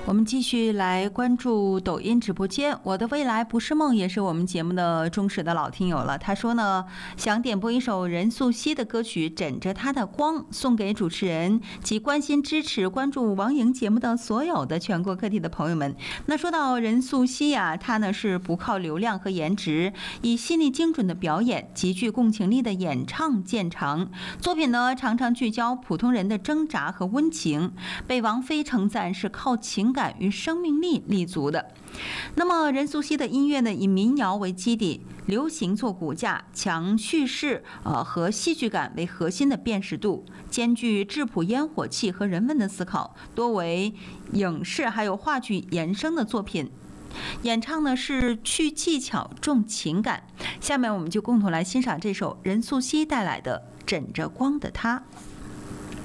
我们继续来关注抖音直播间。我的未来不是梦也是我们节目的忠实的老听友了。他说呢，想点播一首任素汐的歌曲《枕着她的光》，送给主持人及关心支持关注王莹节目的所有的全国各地的朋友们。那说到任素汐啊，她呢是不靠流量和颜值，以细腻精准的表演、极具共情力的演唱见长。作品呢常常聚焦普通人的挣扎和温情，被王菲称赞是靠情感与生命力立足的。那么任素汐的音乐呢，以民谣为基底，流行做骨架，强叙事和戏剧感为核心的辨识度，兼具质朴烟火气和人文的思考，多为影视还有话剧衍生的作品。演唱呢是去技巧重情感。下面我们就共同来欣赏这首任素汐带来的《枕着光的她》。